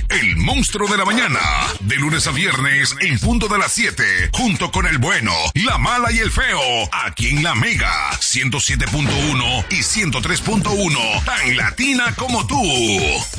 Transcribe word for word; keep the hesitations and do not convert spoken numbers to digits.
el monstruo de la mañana, de lunes a viernes en punto de las siete, junto con el bueno, la mala y el feo, aquí en La Mega, ciento siete punto uno y ciento tres punto uno, tan latina como tú.